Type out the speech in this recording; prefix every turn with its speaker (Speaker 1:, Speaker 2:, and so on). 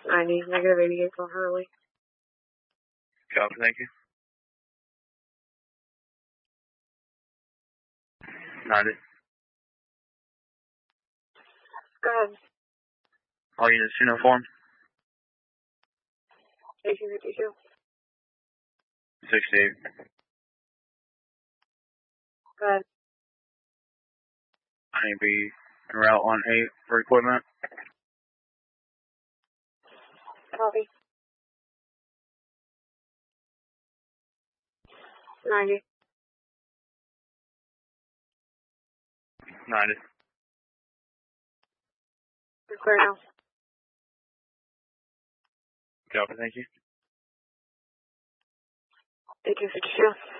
Speaker 1: 90, negative 88 for Hurley.
Speaker 2: Copy, thank you. 90.
Speaker 1: Go ahead.
Speaker 2: All units uniform.
Speaker 1: 1852.
Speaker 2: 68.
Speaker 1: Go ahead.
Speaker 2: I need to be en route on 8 for equipment.
Speaker 1: Copy. 90.
Speaker 2: 90.
Speaker 1: You're clear now.
Speaker 2: Copy, thank you.
Speaker 1: 1852.